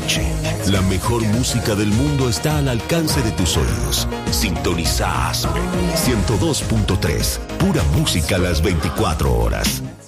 noche. La mejor música del mundo está al alcance de tus oídos. Sintoniza Aspe 102.3. Pura música las 24 horas.